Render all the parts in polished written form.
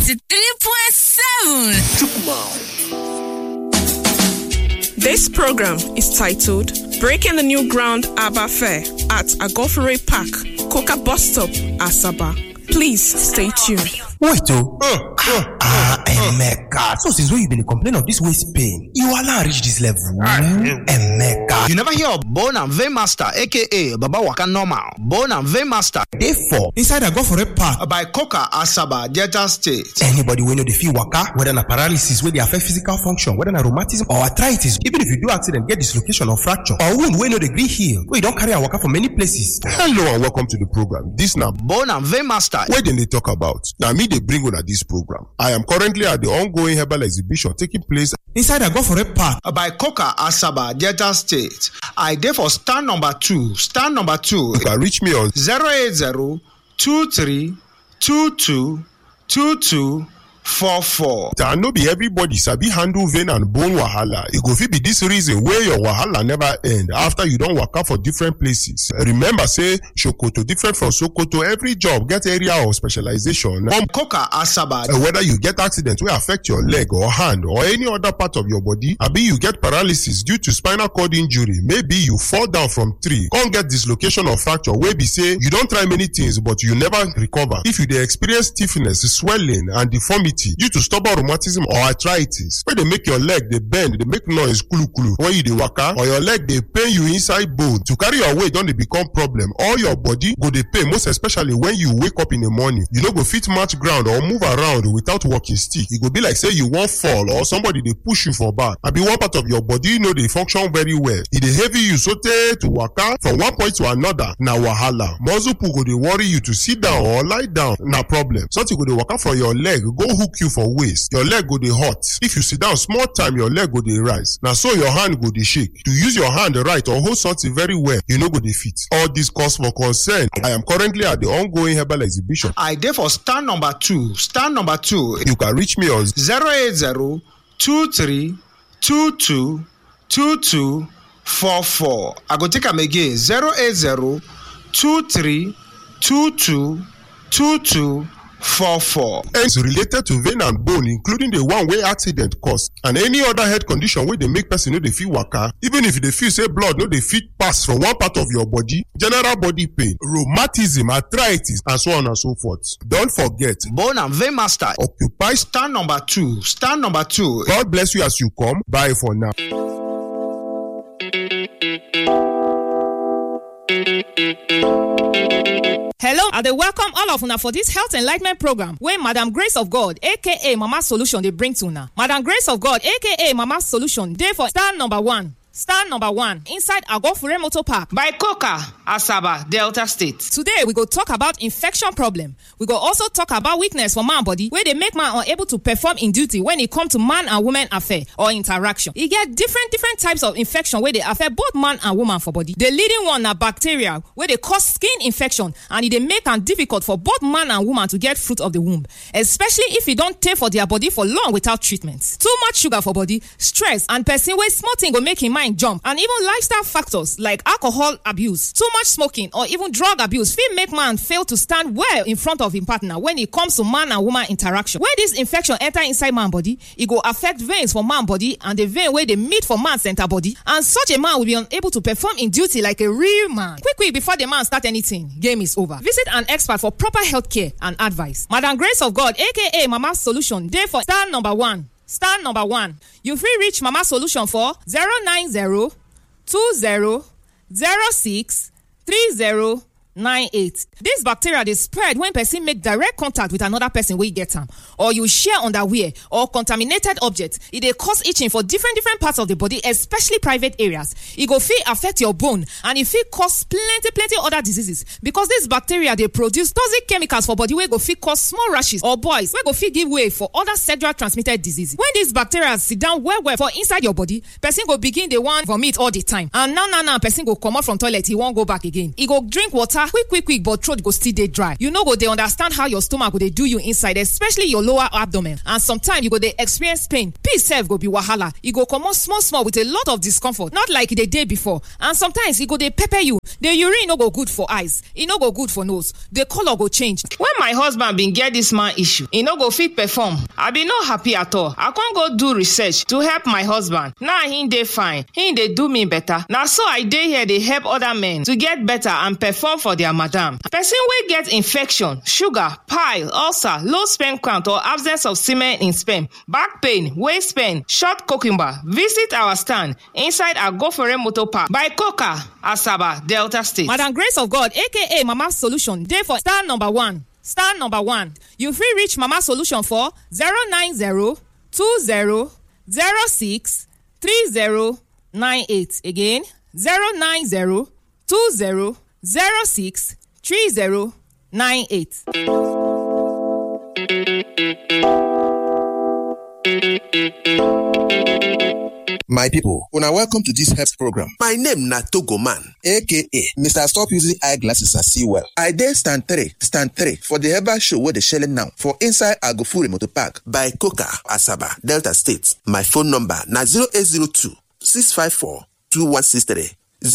93.7. This program is titled Breaking the New Ground Abba Fair at Agofere Park, Coca Bus Stop, Asaba. Please stay tuned. Wait, Emeka. So since when you been complaining of this waist pain, you are not reach this level. Emeka. You never hear of Bone and Vein Master, aka Baba Waka Normal. Bone and Vein Master. Therefore, inside Agofere Park by Coca Asaba, Delta State. Anybody when you dey feel waka, whether na paralysis, where they affect physical function, whether na rheumatism or arthritis, even if you do accident, get dislocation or fracture, or wound when you dey gree heal, where you don't carry a waka for many places. Hello and welcome to the program. This na Bone and Vein Master. Where they talk about. Now me they bring on at this program. I am currently at the ongoing herbal exhibition taking place inside Agofere Park by Coca Asaba, Delta State. I therefore stand number 2. Stand number 2. You can reach me on 080-2322-2244. And no be everybody sabi handle vein and bone wahala. It go fit be this reason where your wahala never end after you don't waka for different places. Remember say Sokoto different from Sokoto. Every job get area of specialization. From Coca Asaba, whether you get accident will affect your leg or hand or any other part of your body, abi you get paralysis due to spinal cord injury, maybe you fall down from tree, can't get dislocation or fracture, where be say you don't try many things but you never recover. If you dey experience stiffness, swelling and deformity due to stubborn rheumatism or arthritis, where they make your leg they bend, they make noise kulu when you dey waka, or your leg they pain you inside bone. To carry your weight don't they become problem. All your body go they pain, most especially when you wake up in the morning. You no go fit match ground or move around without walking stick. It go be like say you won't fall or somebody they push you for back. I be one part of your body they function very well. It dey heavy you so to waka from one point to another. Na wahala. Muscle pull go they worry you to sit down or lie down. Na problem. Something go they waka from your leg, go hook you for waist. Your leg go dey hot. If you sit down small time, your leg go dey rise. Now so your hand go dey shake. To use your hand right or hold something very well, you no go dey fit. All this cause for concern. I am currently at the ongoing herbal exhibition. I therefore stand number 2. Stand number 2. You can reach me on 080-2322-2244. I go take am again. 080-2322-2244. It's related to vein and bone, including the one way accident cause and any other health condition where they make person know they feel waka. Even if they feel say blood no they fit pass from one part of your body, general body pain, rheumatism, arthritis, and so on and so forth. Don't forget, Bone and Vein Master occupy stand number 2. Stand number 2. God bless you as you come. Bye for now. Hello, I dey welcome all of una for this health enlightenment program wey Madam Grace of God aka Mama Solution dey bring to una. Madam Grace of God aka Mama Solution dey for stand number 1. Stand number 1 inside Agofere Motor Park by Coca Asaba, Delta State. Today we go talk about infection problem. We go also talk about weakness for man body wey dey make man unable to perform in duty when e come to man and woman affair or interaction. E get different types of infection wey dey affect both man and woman for body. The leading one na bacteria wey dey cause skin infection and e dey make am difficult for both man and woman to get fruit of the womb, especially if e don tey for their body for long without treatment. Too much sugar for body, stress, and person wey small thing go make him mind jump, and even lifestyle factors like alcohol abuse, too much smoking, or even drug abuse fit make man fail to stand well in front of him partner when it comes to man and woman interaction. When this infection enter inside man body, it go affect veins for man body and the vein where they meet for man center body, and such a man will be unable to perform in duty like a real man. Quick before the man start anything, game is over. Visit an expert for proper health care and advice. Madam Grace of God aka Mama Solution dey for stand number 1. Stand number 1. You free reach Mama Solution for 090-20-06-3098. This bacteria dey spread when person make direct contact with another person wey get am, or you share underwear or contaminated object. E dey cause itching for different parts of the body, especially private areas. E go fit affect your bone and e fit cause plenty other diseases because this bacteria dey produce toxic chemicals for body wey go fit cause small rashes or boils wey go fit give way for other sexual transmitted diseases. When these bacteria sit down well for inside your body, person go begin dey wan vomit all the time, and now person go comot from toilet, he wan go back again. E go drink water waka quick but throat go still dey dry. You no go dey understand how your stomach go dey do you inside, especially your lower abdomen, and sometimes you go dey experience pain. Peace sef go be wahala. E go comot small with a lot of discomfort, not like e dey dey before. And sometimes e go dey pepper you. The urine no go good for eyes, e no go good for nose, the color go change. When my husband bin get this man issue, e no go fit perform. I bin no happy at all. I con go do research to help my husband. Now he dey fine, he dey do me better. Na so I dey here dey help other men to get better and perform for their madam. Person wey get infection, sugar, pile, ulcer, low sperm count or absence of semen in sperm, back pain, waist pain, short cucumber, visit our stand inside Agofore Motor Park by Coca, Asaba, Delta State. Madam Grace of God, aka Mama Solution, dey for star number 1. Star number 1. You fit reach Mama Solution for 090-20-06-3098. Again, 090-20-06-3098. My people, una welcome to this health program. My name na Togoman, aka Mr. Stop Using Eyeglasses and See Well. I dey stand 3 for the herbal show wey dey shele now for inside Agofure Motor Park by Coca, Asaba, Delta State. My phone number na 0802-654-2163.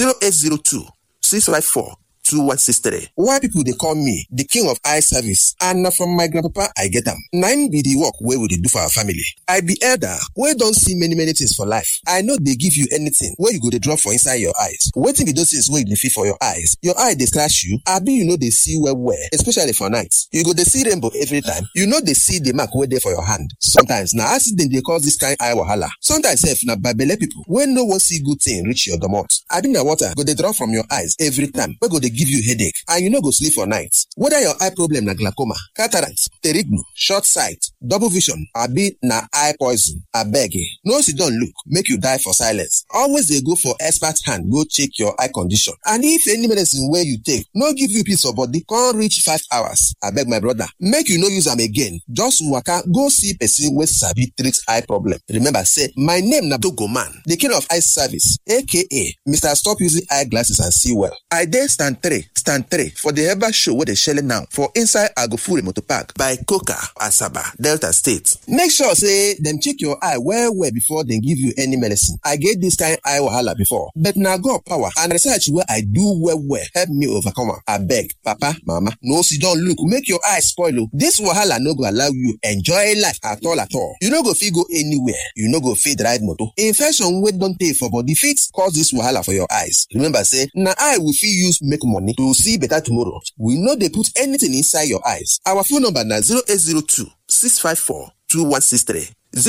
0802-654-2163. Why people they call me the king of eye service, and na from my grandpapa I get them. Nine be the work where we dey do for our family. I be elder, we don't see many things for life. I know they give you anything where you go to drop for inside your eyes. Waiting be those things where you feel for your eyes. Your eye they scratch you. I be you know they see well, especially for nights. You go they see rainbow every time. You know they see the mark where they for your hand. Sometimes now accident they cause this kind eye wahala. Sometimes if na babele people when no one see good thing reach your domot. I think the water go they drop from your eyes every time. We go they give you headache and you no go sleep for nights. Whether your eye problem na glaucoma, cataract, pterignu, short sight, double vision, abi na eye poison, abeg no sit down look make you die for silence. Always dey go for expert hand go check your eye condition. And if any medicine wey you take no give you peace of body come reach 5 hours, abeg my brother make you no use am again. Just waka go see person wey sabi treat eye problem. Remember say my name na Togoman, the king of eye service, aka Mr. Stop Using Eyeglasses and See Well. I dey stand 3 for the herbal show wey dey shele now for inside Agofure Motor Park by Coca, Asaba, Delta State. Make sure say them check your eye well before they give you any medicine. I get this kind eye wahala before, but na God power and research where I do well help me overcome am. Abeg, papa, mama, no sit down look make your eye spoil. This wahala no go allow you enjoy life at all. You no go fit go anywhere. You no go fit ride motor. Infection wey don tey for body fit cause this wahala for your eyes. Remember say na eye we fit use make money to see better tomorrow. We know they put anything inside your eyes. Our phone number na 0802-654-2163.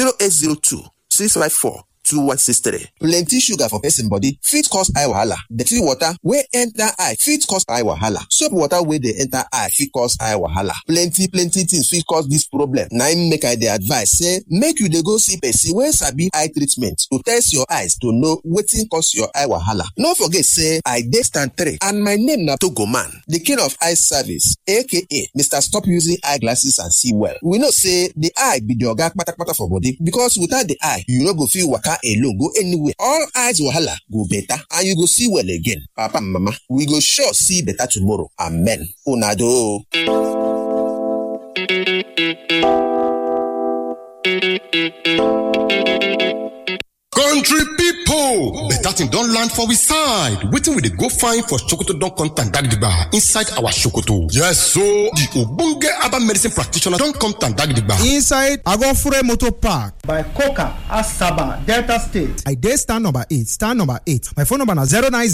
0802-654-2163. Plenty sugar for person body fit cause eye wahala. Dirty water wey enter eye fit cause eye wahala. Soap water wey dey enter eye fit cause eye wahala. Plenty things fit cause this problem. Na im make I dey advise say make you dey go see person wey sabi eye treatment to test your eyes to know wetin cause your eye wahala. No forget say I dey stand 3 and my name na Togoman, the king of eye service, aka Mr. Stop Using Eyeglasses and See Well. We know say the eye be the oga kpatakpata for body, because without the eye you no go fit waka alone go anywhere. All eyes wahala go better and you go see well again. Papa and mama, we go sure see better tomorrow. Amen. Una do. Country people, better thing don't land for we side. Waiting with the go find for Sokoto don't contact Dagdiba inside our Sokoto. Yes, so the Obunge Aba medicine practitioner don't contact Dagdiba inside Agofure Motor Park by Coca, Asaba, Delta State. I dey stand number 8. Stand number 8. My phone number na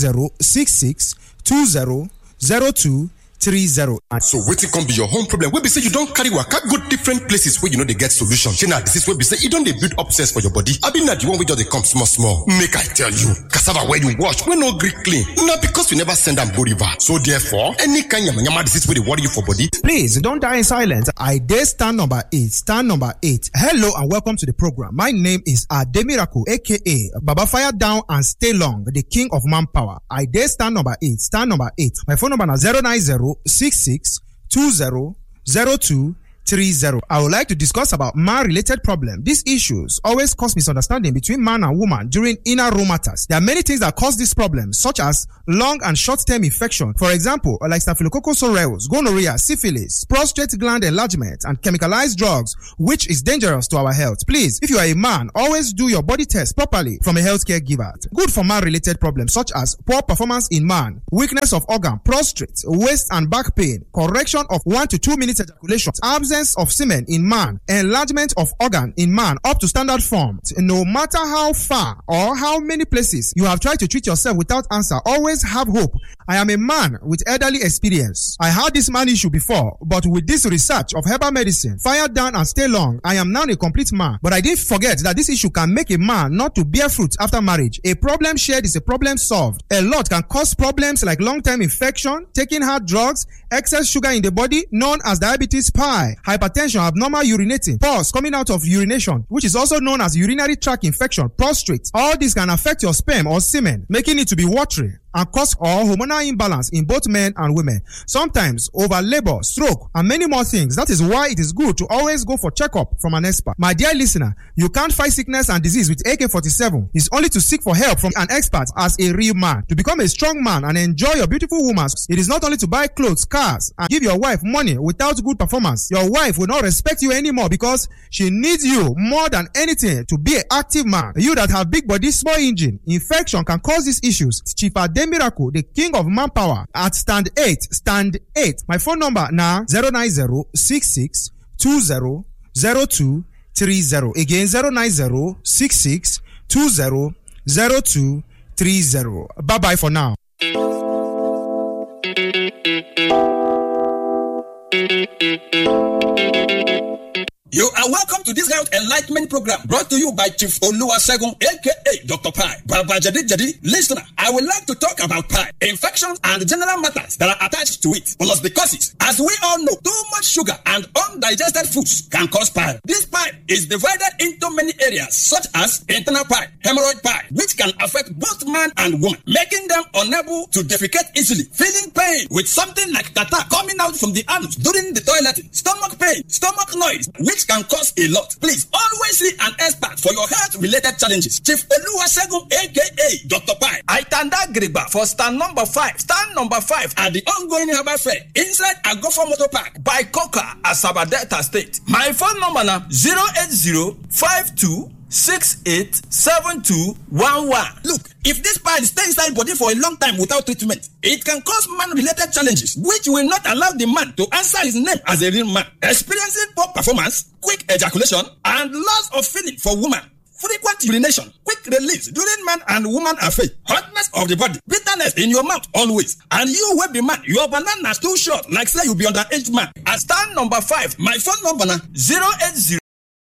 090-6620-0230. So waiting come be your home problem. We be say you don't carry waka go different places where you know they get solution. Say now this is where be say you don't they build upstairs for your body. I been not the one where just they come small. Make I tell you, cassava where you wash, we no green clean. Not because we never send them go river. So therefore, any kind of disease where they worry you for body. Please don't die in silence. I dey stand number 8. Stand number 8. Hello and welcome to the program. My name is Ademiraku, aka Baba Fire Down and Stay Long, the king of manpower. I dey stand number 8. Stand number 8. My phone number na 090-6620-0230. I would like to discuss about man-related problems. These issues always cause misunderstanding between man and woman during inner room matters. There are many things that cause these problems, such as long and short-term infection. For example, like Staphylococcus aureus, gonorrhea, syphilis, prostate gland enlargement, and chemicalized drugs, which is dangerous to our health. Please, if you are a man, always do your body test properly from a healthcare giver. Good for man-related problems, such as poor performance in man, weakness of organ, prostrate, waist and back pain, correction of 1 to 2 minutes ejaculation, absence of semen in man, enlargement of organ in man up to standard form. No matter how far or how many places you have tried to treat yourself without answer, always have hope. I am a man with elderly experience. I had this man issue before, but with this research of herbal medicine, fire down and stay long, I am now a complete man. But I didn't forget that this issue can make a man not to bear fruit after marriage. A problem shared is a problem solved. A lot can cause problems like long-term infection, taking hard drugs, excess sugar in the body known as diabetes pie, hypertension, abnormal urinating, pus coming out of urination, which is also known as urinary tract infection, prostate. All this can affect your sperm or semen, making it to be watery and cause or hormonal imbalance in both men and women. Sometimes over labor, stroke, and many more things. That is why it is good to always go for checkup from an expert. My dear listener, you can't fight sickness and disease with AK-47. It's only to seek for help from an expert as a real man. To become a strong man and enjoy your beautiful woman, it is not only to buy clothes, cars, and give your wife money without good performance. Your wife will not respect you anymore because she needs you more than anything to be an active man. You that have big body, small engine, infection can cause these issues. Chief Miracle, the king of manpower, at stand 8. My phone number now 090-66-20-0230. Again 090-66-20-0230. Bye bye for now. You are welcome to this health enlightenment program brought to you by Chief Oluwasegun, aka Dr. Pi. Baba Jadi. Listener, I would like to talk about pie, infections, and general matters that are attached to it, plus the causes. As we all know, too much sugar and undigested foods can cause pie. This pie is divided into many areas, such as internal pie, hemorrhoid pie, which can affect both man and woman, making them unable to defecate easily, feeling pain with something like catarrh coming out from the anus during the toileting, stomach pain, stomach noise, which can cause a lot. Please always see an expert for your health-related challenges. Chief Oluwasegun, aka Dr. Pi. I tanda Griba for stand number 5. Stand number 5 at the ongoing herbal fair inside Agofo Motor Park by Coca, Asaba Delta State. My phone number now 080-5268-7211. Look, if this pile stays inside body for a long time without treatment, it can cause man-related challenges, which will not allow the man to answer his name as a real man. Experiencing poor performance, quick ejaculation, and loss of feeling for woman. Frequent urination, quick release during man and woman affair, hotness of the body, bitterness in your mouth always, and you will be man, your banana too short, like say you be underage man. At stand number 5, my phone number now 080